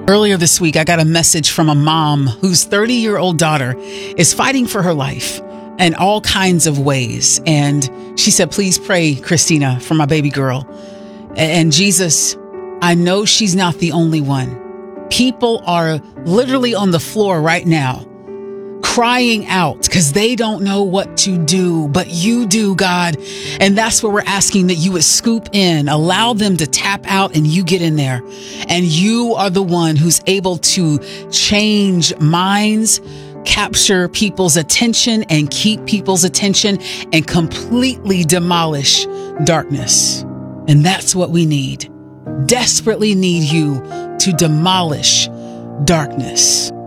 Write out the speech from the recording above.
Earlier this week, I got a message from a mom whose 30-year-old daughter is fighting for her life in all kinds of ways. And she said, please pray, Christina, for my baby girl. And Jesus, I know she's not the only one. People are literally on the floor right now, crying out because they don't know what to do, but you do, God. And that's where we're asking that you would scoop in, allow them to tap out, and you get in there. And you are the one who's able to change minds, capture people's attention and keep people's attention and completely demolish darkness. And that's what we need. Desperately need you to demolish darkness.